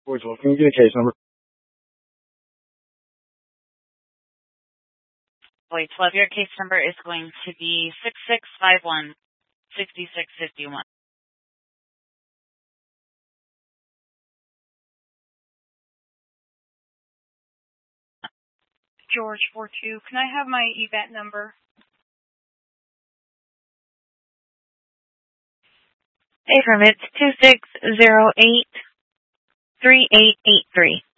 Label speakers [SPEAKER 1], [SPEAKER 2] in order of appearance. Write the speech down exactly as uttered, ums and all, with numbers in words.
[SPEAKER 1] George, well, can you get a case number?
[SPEAKER 2] Boy twelve, your case number is going to be six six five one, six six five one.
[SPEAKER 3] George four two, can I have my E V A T number?
[SPEAKER 4] Affirm, it's two six zero eight three eight eight three.